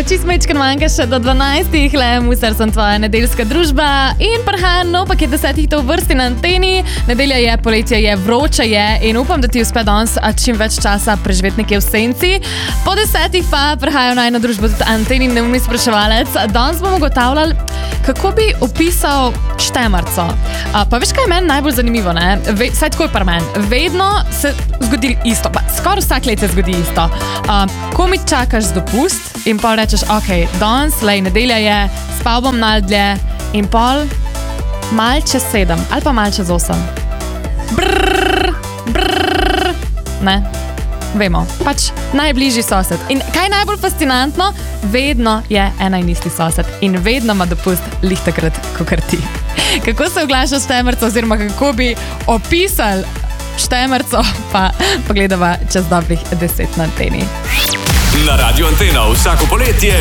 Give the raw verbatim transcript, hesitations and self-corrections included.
čist mečken manjka še do dvanajstih, le musar sem tvoja nedeljska družba in prihajam nov paket desetih to v vrsti na anteni. Nedelja je, poletje je, vroče je in upam, da ti uspe danes čim več časa preživeti nekje v senci. Po desetih pa prihajajo na eno družbo tudi anteni neumni spraševalec. Danes bomo ugotavljali, kako bi opisal štemarco. A, pa veš, kaj je meni najbolj zanimivo, ne? Ve, saj tako je par meni. Vedno se zgodi isto, pa skoraj vsak let se zgodi isto. A, ko mi čakaš z dopust in pol rečeš, ok, danes, lej, nedelja je, spal bom malo dlje in pol mal čez sedem ali pa mal čez osem. Brrr, brrr, ne? Vemo, pač najbližji sosed. In kaj je najbolj fascinantno? Vedno je ena in isti sosed in vedno ima dopust lih takrat, kakor ti. Kako se oglaša štemarco oziroma kako bi opisal štemarco, pa pogledava čez dobrih deset na anteni. Na Radio Antena vsako poletje